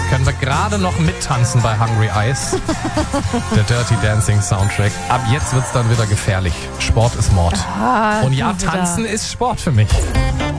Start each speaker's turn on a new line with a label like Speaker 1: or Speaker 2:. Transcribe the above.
Speaker 1: können wir gerade noch mittanzen bei Hungry Eyes. Der Dirty Dancing Soundtrack. Ab jetzt wird's dann wieder gefährlich. Sport ist Mord. Und ja, tanzen ist Sport für mich.